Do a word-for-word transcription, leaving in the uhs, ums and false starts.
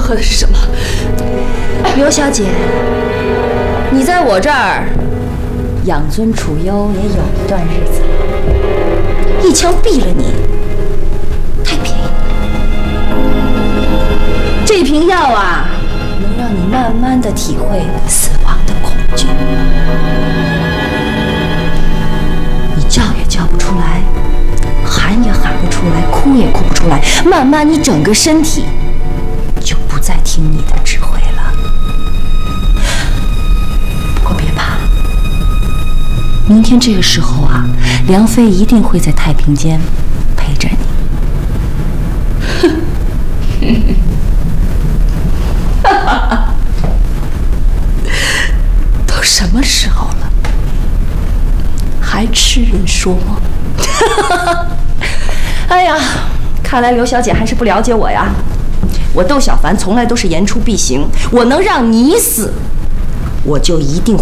喝的是什么？ 刘小姐，你在我这儿养尊处优也有一段日子了，一枪毙了你，太便宜了。这瓶药啊，能让你慢慢的体会死亡的恐惧。你叫也叫不出来，喊也喊不出来，哭也哭不出来，慢慢你整个身体就不再听你的指挥了。不过别怕，明天这个时候啊，梁妃一定会在太平间陪着你。 都什么时候了，还痴人说梦？ 哎呀，看来刘小姐还是不了解我呀。我窦小凡从来都是言出必行，我能让你死，我就一定